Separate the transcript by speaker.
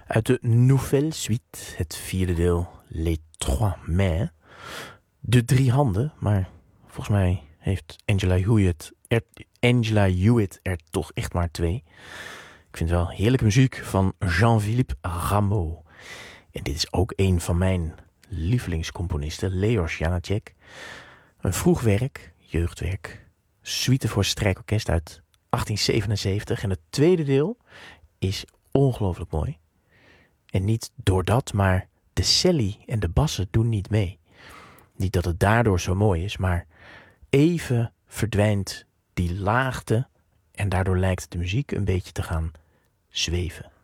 Speaker 1: Uit de Nouvelle Suite, het vierde deel, Les Trois Mains. De drie handen, maar volgens mij heeft Angela Hewitt er toch echt maar twee. Ik vind het wel heerlijke muziek van Jean-Philippe Rameau. En dit is ook een van mijn lievelingscomponisten, Leos Janáček. Een vroeg werk, jeugdwerk, suite voor strijkorkest uit 1877. En het tweede deel is ongelooflijk mooi. En niet door dat, maar de celli en de bassen doen niet mee. Niet dat het daardoor zo mooi is, maar even verdwijnt die laagte en daardoor lijkt de muziek een beetje te gaan zweven.